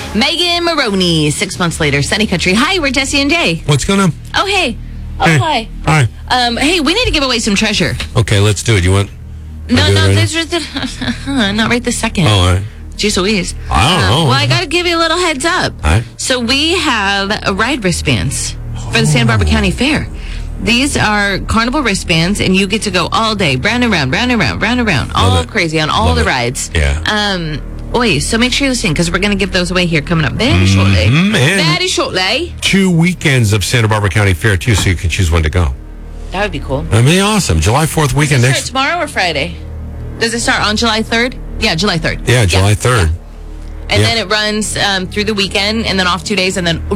Megan Maroney, 6 months later, Sunny Country. Hi, we're Jesse and Jay. What's going on? Oh, hey. Oh, Hey. hi. Hi. Hey, we need to give away some treasure. Okay, let's do it. You want? No, do it right there's not right this second. Oh, all right. Jeez Louise. I don't know. Well, I got to give you a little heads up. All right. So we have ride wristbands for the Santa Barbara County Fair. These are carnival wristbands, and you get to go all day, round and round, round and round, round and round, all it. crazy on all Love the it. rides. Yeah. So make sure you listen, because we're going to give those away here coming up very shortly. and- Very shortly. 2 weekends of Santa Barbara County Fair, too, so you can choose when to go. That would be cool. That'd be awesome. July 4th weekend Does it next. start tomorrow or Friday? Does it start on July 3rd? Yeah, July 3rd. Yeah, July 3rd. And Yeah. then it runs through the weekend, and then off 2 days, and then